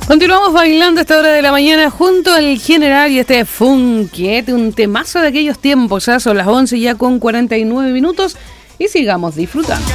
Continuamos bailando a esta hora de la mañana junto al General y este Funky, un temazo de aquellos tiempos. Ya son las 11 ya con 49 minutos y sigamos disfrutando.